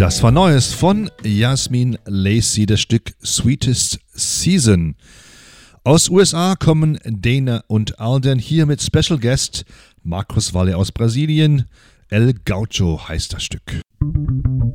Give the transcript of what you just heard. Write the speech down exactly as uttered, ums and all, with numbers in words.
Das war Neues von Yasmin Lacey, das Stück Sweetest Season. Aus U S A kommen Dana und Alden, hier mit Special Guest Marcos Valle aus Brasilien. El Gaucho heißt das Stück.